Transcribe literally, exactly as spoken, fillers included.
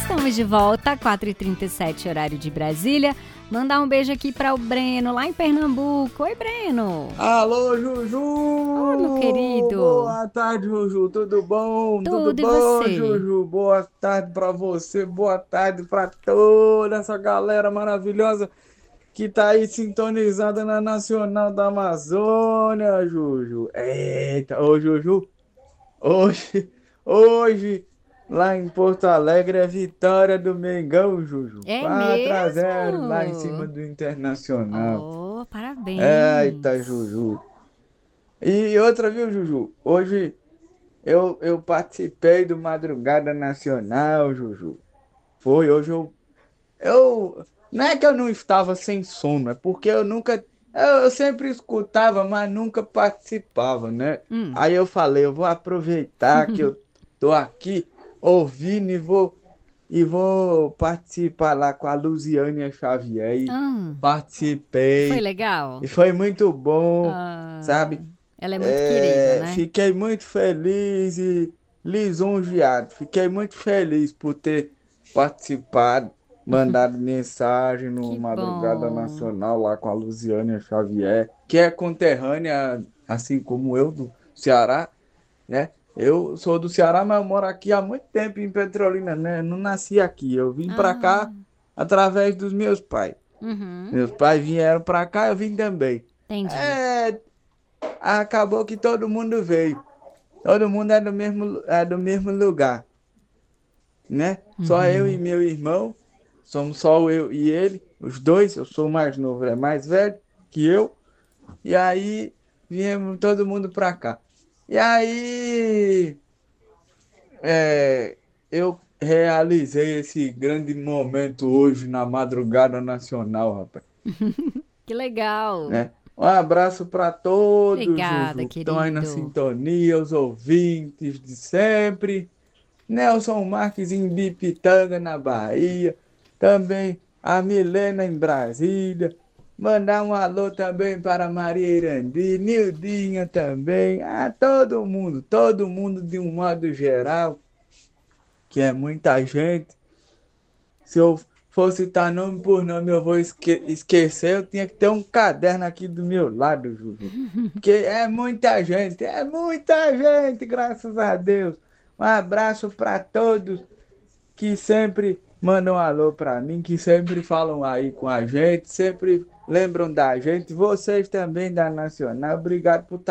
Estamos de volta, quatro e trinta e sete, horário de Brasília. Mandar um beijo aqui para o Breno, lá em Pernambuco. Oi, Breno. Alô, Juju! Oi, meu querido. Boa tarde, Juju. Tudo bom? Tudo, Tudo e bom, você? Juju? Boa tarde pra você, boa tarde pra toda essa galera maravilhosa que tá aí sintonizada na Nacional da Amazônia, Juju. Eita, ô, Juju. Hoje, hoje, lá em Porto Alegre é vitória do Mengão, Juju. É quatro a zero lá em mesmo? cima do Internacional. Oh, parabéns. Eita, Juju. E outra, viu, Juju? Hoje eu, eu participei do Madrugada Nacional, Juju. Foi, hoje eu, eu. Não é que eu não estava sem sono, é porque eu nunca. Eu, eu sempre escutava, mas nunca participava, né? Hum. Aí eu falei, eu vou aproveitar que eu tô aqui ouvindo e vou, e vou participar lá com a Luziânia Xavier. E Ah, foi participei. legal? E foi muito bom, Ah, sabe? ela é muito querida, É, né? fiquei muito feliz e lisonjeado. Fiquei muito feliz por ter participado, mandado mensagem no Que Madrugada bom. Nacional lá com a Luziânia Xavier, que é conterrânea, assim como eu, do Ceará, né? Eu sou do Ceará, mas eu moro aqui há muito tempo em Petrolina, né? Não nasci aqui. Eu vim para Ah, cá através dos meus pais. uhum, Meus pais vieram para cá, eu vim também. entendi. É, acabou que todo mundo veio. Todo mundo é do mesmo, é do mesmo lugar, né? Só eu e Uhum. meu irmão, somos só eu e ele, os dois. Eu sou o mais novo, ele é mais velho que eu. E aí viemos todo mundo pra cá. E aí é, eu realizei esse grande momento hoje na Madrugada Nacional, rapaz, Que legal. né? Um abraço para todos, Obrigada, Juju, que estão aí na querido. sintonia, os ouvintes de sempre. Nelson Marques em Bipitanga, na Bahia. Também a Milena em Brasília. Mandar um alô também para Maria Irandi, Nildinha também. A todo mundo, todo mundo de um modo geral, que é muita gente. Se eu for citar nome por nome, eu vou esque- esquecer. Eu tinha que ter um caderno aqui do meu lado, Juju. Porque é muita gente, é muita gente, graças a Deus. Um abraço para todos que sempre mandam um alô para mim, que sempre falam aí com a gente, sempre lembram da gente. Vocês também da Nacional, obrigado por estar